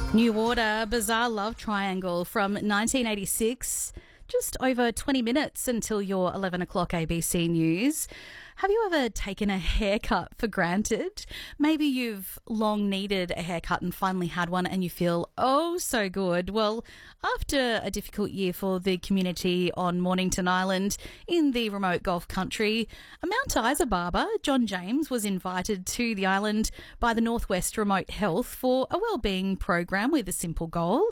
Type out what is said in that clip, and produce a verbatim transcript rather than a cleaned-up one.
New Order, Bizarre Love Triangle from nineteen eighty-six. Just over twenty minutes until your eleven o'clock A B C News. Have you ever taken a haircut for granted? Maybe you've long needed a haircut and finally had one and you feel oh so good. Well, after a difficult year for the community on Mornington Island in the remote Gulf country, a Mount Isa barber, John James, was invited to the island by the Northwest Remote Health for a wellbeing program with a simple goal.